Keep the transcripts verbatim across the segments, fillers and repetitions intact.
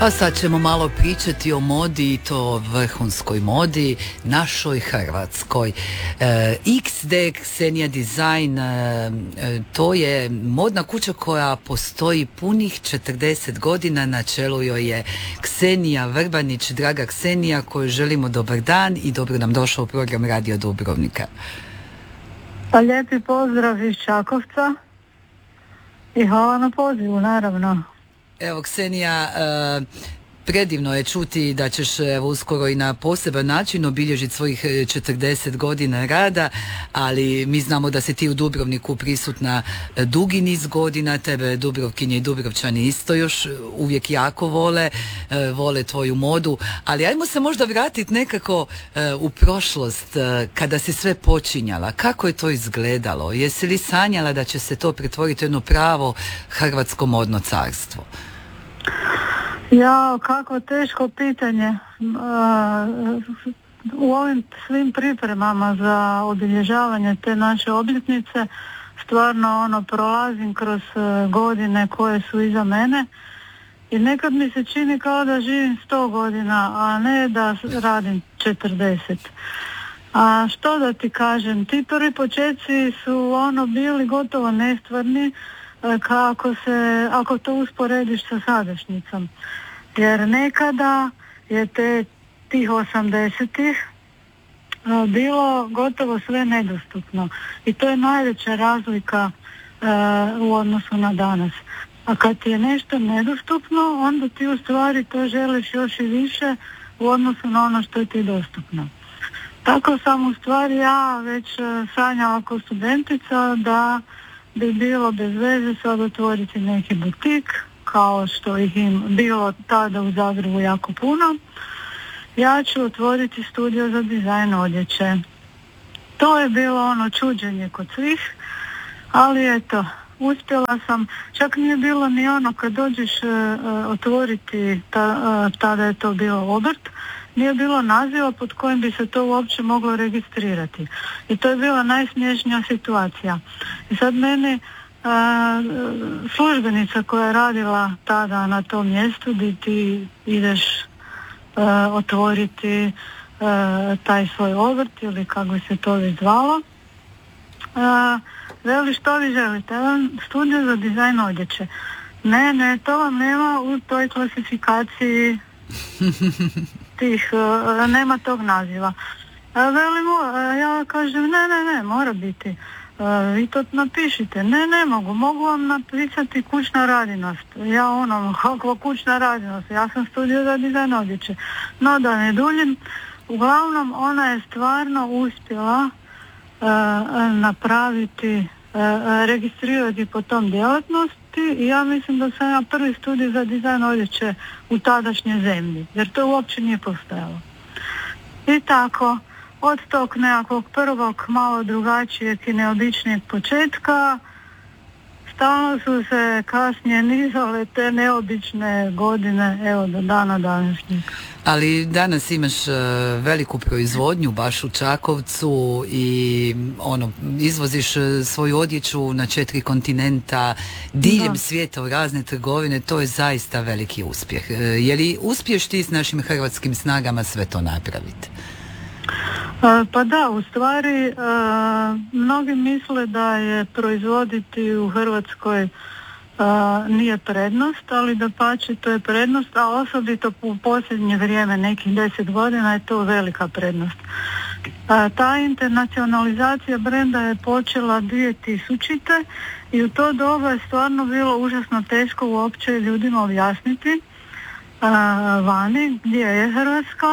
A sad ćemo malo pričati o modi i to vrhunskoj modi, našoj hrvatskoj. E, iks de Ksenija Design, e, to je modna kuća koja postoji punih četrdeset godina, na čelu joj je Ksenija Vrbanić. Draga Ksenija, koju želimo dobar dan i dobro nam došao u program Radio Dubrovnika. Pa lijepi pozdrav iz Čakovca i hvala na pozivu, naravno. Evo, Ksenija, predivno je čuti da ćeš evo, uskoro i na poseban način obilježiti svojih četrdeset godina rada, ali mi znamo da si ti u Dubrovniku prisutna dugi niz godina, tebe Dubrovkinje i Dubrovčani isto još uvijek jako vole, vole tvoju modu, ali ajmo se možda vratiti nekako u prošlost, kada si sve počinjala. Kako je to izgledalo? Jesi li sanjala da će se to pretvoriti u jedno pravo hrvatsko modno carstvo? Ja, kako teško pitanje. U ovim svim pripremama za obilježavanje te naše obljetnice stvarno ono prolazim kroz godine koje su iza mene i nekad mi se čini kao da živim sto godina, a ne da radim četrdeset. A što da ti kažem, ti prvi početci su ono bili gotovo nestvarni kako se, ako to usporediš sa sadašnjicom. Jer nekada je te tih osamdesetih bilo gotovo sve nedostupno. I to je najveća razlika uh, u odnosu na danas. A kad ti je nešto nedostupno, onda ti u stvari to želiš još i više u odnosu na ono što je ti dostupno. Tako sam u stvari ja već sanjala kao studentica da bi bilo bez veze sad otvoriti neki butik, kao što ih im bilo tada u Zagrebu jako puno. Ja ću otvoriti studio za dizajn odjeće. To je bilo ono čuđenje kod svih, ali eto, uspjela sam. Čak nije bilo ni ono kad dođeš uh, otvoriti, ta, uh, tada je to bilo obrt, nije bilo naziva pod kojim bi se to uopće moglo registrirati. I to je bila najsmješnija situacija. I sad meni uh, službenica koja je radila tada na tom mjestu gdje ti ideš uh, otvoriti uh, taj svoj obrt ili kako bi se to već zvalo, uh, veli što vi želite, studio za dizajn odjeće. Ne, ne, to vam nema u toj klasifikaciji tih, uh, nema tog naziva. Uh, velimo, uh, ja kažem, ne, ne, ne, mora biti. Uh, vi to napišite. Ne, ne mogu, mogu vam napisati kućna radinost. Ja ono, kakva kućna radinost, ja sam studio za dizajn odjeće. No da ne duljim, uglavnom ona je stvarno uspjela uh, napraviti, uh, registrirati po tom djelatnosti i ja mislim da sam ja prvi studij za dizajn odjeće u tadašnjoj zemlji, jer to uopće nije postojalo. I tako, od tog nekakvog prvog malo drugačijeg i neobičnijeg početka stalno su se kasnije nizale te neobične godine, evo do dana današnjeg. Ali danas imaš uh, veliku proizvodnju baš u Čakovcu i ono, izvoziš uh, svoju odjeću na četiri kontinenta, diljem da. svijeta u razne trgovine, to je zaista veliki uspjeh. Uh, je li uspješ ti s našim hrvatskim snagama sve to napraviti? Uh, pa da, u stvari uh, mnogi misle da je proizvoditi u Hrvatskoj Uh, nije prednost, ali dapače to je prednost, a osobito u posljednje vrijeme, nekih deset godina, je to velika prednost. Uh, ta internacionalizacija brenda je počela dvije tisućite i u to doba je stvarno bilo užasno teško uopće ljudima objasniti uh, vani gdje je Hrvatska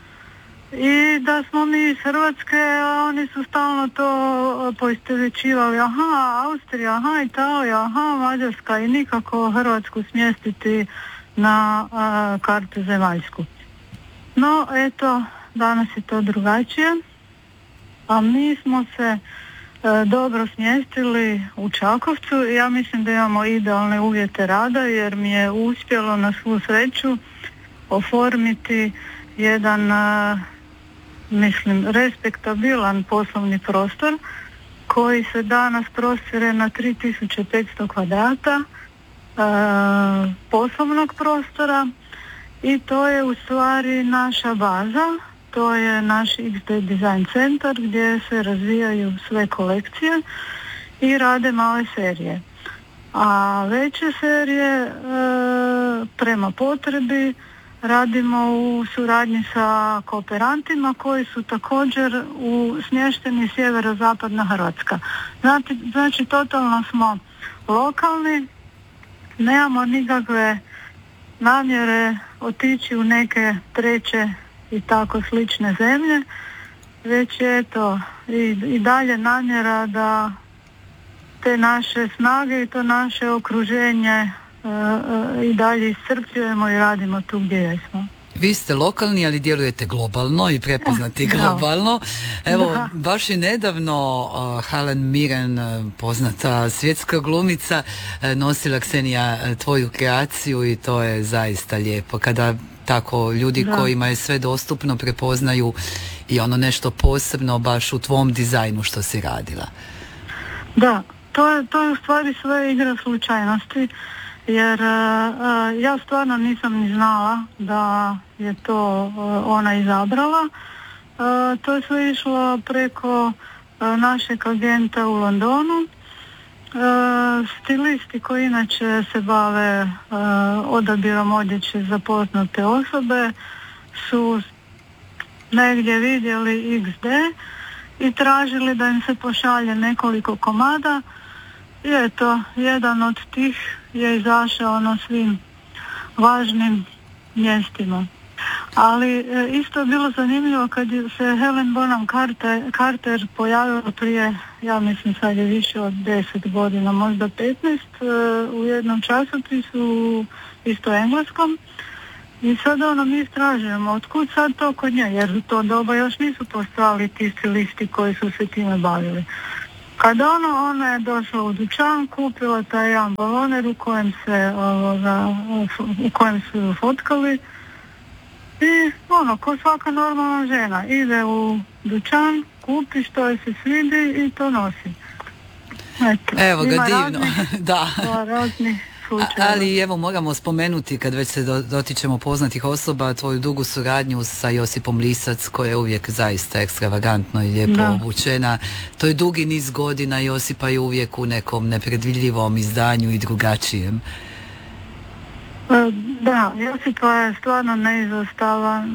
i da smo mi iz Hrvatske, a oni su stalno to poistovjećivali, aha, Austrija, aha, Italija, aha, Mađarska, i nikako Hrvatsku smjestiti na a, kartu zemaljsku. No, eto, danas je to drugačije, a mi smo se a, dobro smjestili u Čakovcu i ja mislim da imamo idealne uvjete rada, jer mi je uspjelo na svu sreću oformiti jedan a, mislim, respektabilan poslovni prostor koji se danas prostire na tri tisuće petsto kvadrata e, poslovnog prostora i to je u stvari naša baza, to je naš iks de Design Centar gdje se razvijaju sve kolekcije i rade male serije. A veće serije e, prema potrebi radimo u suradnji sa kooperantima koji su također u smješteni sjeverozapadna Hrvatska. Znači, znači totalno smo lokalni, nemamo nikakve namjere otići u neke treće i tako slične zemlje, već je to i, i dalje namjera da te naše snage i to naše okruženje uh, uh, i dalje iscrpljujemo i radimo tu gdje jesmo. Vi ste lokalni, ali djelujete globalno i prepoznati globalno. Evo, da. baš i nedavno uh, Helen Mirren, uh, poznata svjetska glumica, uh, nosila, Ksenija, uh, tvoju kreaciju i to je zaista lijepo. Kada tako ljudi da. kojima je sve dostupno prepoznaju i ono nešto posebno baš u tvom dizajnu što si radila. Da, to je, to je u stvari sve igra slučajnosti. Jer uh, ja stvarno nisam ni znala da je to uh, ona izabrala. Uh, to je sve išlo preko uh, našeg agenta u Londonu. Uh, stilisti koji inače se bave uh, odabirom odjeće za poznate osobe su negdje vidjeli iks de i tražili da im se pošalje nekoliko komada. I eto, jedan od tih je izašao na svim važnim mjestima. Ali e, isto je bilo zanimljivo kad se Helen Bonham Carter, Carter pojavila prije, ja mislim sad je više od deset godina, možda petnaest, e, u jednom časopisu, isto engleskom. I sad ono mi istražujemo, otkud sad to kod nje, jer u to doba još nisu postojali ti stilisti koji su se time bavili. Kada ono, ona je došla u dućan, kupila taj jedan baloner u kojem se, ovoga, u kojem su fotkali i ono, ko svaka normalna žena, ide u dućan, kupi što je se svidi i to nosi. Eto, evo ga, divno. Raznih, da. Razni Ali evo moramo spomenuti, kad već se dotičemo poznatih osoba, tvoju dugu suradnju sa Josipom Lisac, koja je uvijek zaista ekstravagantno i lijepo da. obučena. To je dugi niz godina, Josipa je uvijek u nekom nepredvidljivom izdanju i drugačijem. Da, Josipa je stvarno neizostavan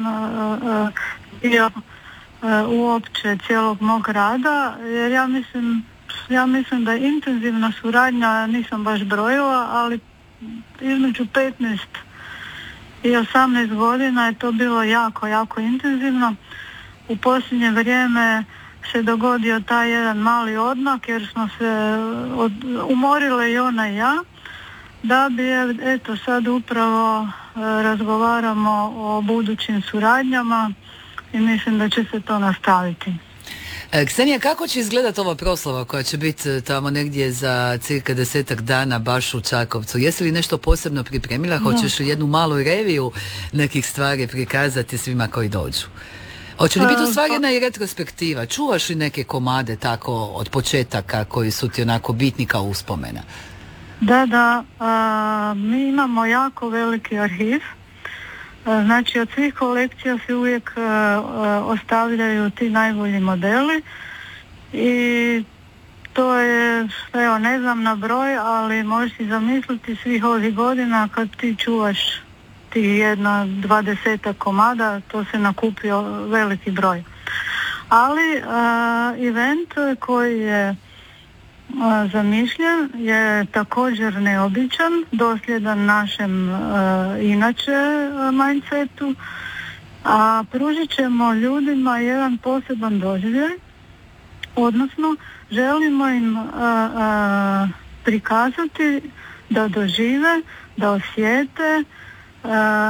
dio uopće cijelog mog rada, jer ja mislim Ja mislim da je intenzivna suradnja, nisam baš brojila, ali između petnaest i osamnaest godina je to bilo jako, jako intenzivno. U posljednje vrijeme se dogodio taj jedan mali odmak jer smo se od, umorile i ona i ja, da bi, eto, sad upravo e, razgovaramo o budućim suradnjama i mislim da će se to nastaviti. Ksenija, kako će izgledati ova proslava koja će biti tamo negdje za cirka desetak dana baš u Čakovcu? Jesi li nešto posebno pripremila? Hoćeš li jednu malu reviju nekih stvari prikazati svima koji dođu? Hoće li biti u stvari jedna i retrospektiva? Čuvaš li neke komade tako od početaka koji su ti onako bitni kao uspomena? Da, da. A, mi imamo jako veliki arhiv. Znači od svih kolekcija se uvijek uh, ostavljaju ti najbolji modeli i to je, evo ne znam na broj, ali možeš si zamisliti svih ovih godina kad ti čuvaš ti jedna dvadesetak komada, to se nakupio veliki broj. Ali uh, event koji je uh, zamišljen je također neobičan, dosljedan našem uh, inače uh, mindsetu, a pružit ćemo ljudima jedan poseban doživljaj, odnosno želimo im uh, uh, prikazati da dožive, da osjete uh,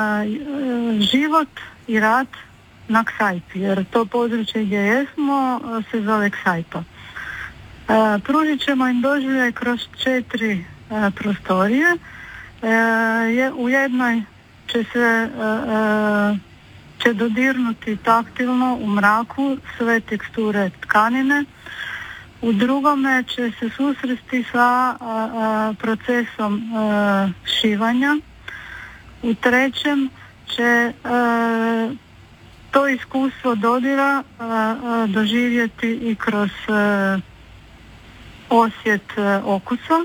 život i rad na Ksajpi, jer to područje gdje jesmo uh, se zove Ksajpa. Uh, pružit ćemo im doživljaj kroz četiri uh, prostorije. Uh, je, u jednoj će se uh, uh, će dodirnuti taktilno u mraku sve teksture tkanine. U drugome će se susresti sa a, a, procesom a, šivanja. U trećem će e, to iskustvo dodira e, e, doživjeti i kroz e, osjet e, okusa.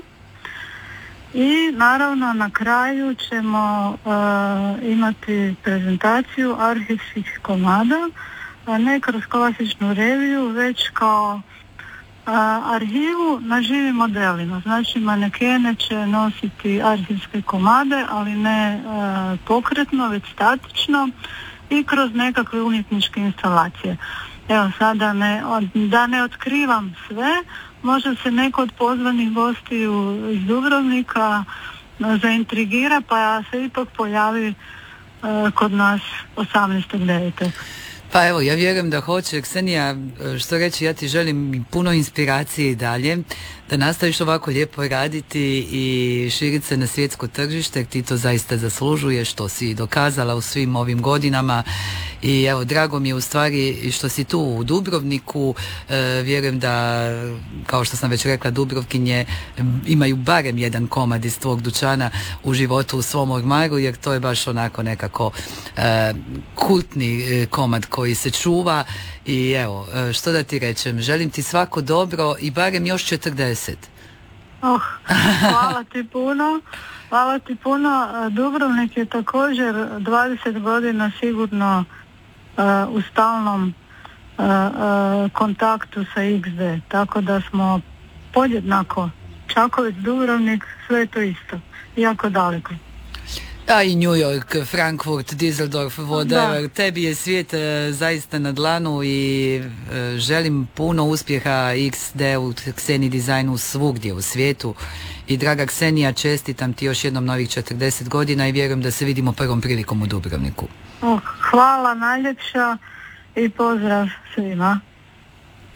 I naravno na kraju ćemo uh, imati prezentaciju arhivskih komada, a ne kroz klasičnu reviju, već kao uh, arhivu na živim modelima. Znači manekene će nositi arhivske komade, ali ne uh, pokretno, već statično i kroz nekakve umjetničke instalacije. Evo sada ne, da ne otkrivam sve, možda se neko od pozvanih gostiju iz Dubrovnika zaintrigira pa se ipak pojavi uh, kod nas osamnaestog devetog Pa evo, ja vjerujem da hoće. Ksenija, što reći, ja ti želim puno inspiracije i dalje, da nastaviš ovako lijepo raditi i širiti se na svjetsko tržište, ti to zaista zaslužuješ, što si dokazala u svim ovim godinama. I evo, drago mi je u stvari što si tu u Dubrovniku. E, vjerujem da, kao što sam već rekla, Dubrovkinje imaju barem jedan komad iz tvog dućana u životu u svom ormaru, jer to je baš onako nekako e, kultni komad koji se čuva. I evo, što da ti rečem, želim ti svako dobro i barem još četrdeset. Oh, hvala ti puno. Hvala ti puno. Dubrovnik je također dvadeset godina sigurno uh, u stalnom uh, uh, kontaktu sa iks de, tako da smo podjednako Čakovec, Dubrovnik, sve je to isto, jako daleko. A i New York, Frankfurt, Düsseldorf, whatever. Da. Tebi je svijet e, zaista na dlanu i e, želim puno uspjeha iks de-u, Kseni dizajnu svugdje u svijetu. I draga Ksenija, čestitam ti još jednom novih četrdeset godina i vjerujem da se vidimo prvom prilikom u Dubrovniku. Oh, hvala najljepša i pozdrav svima.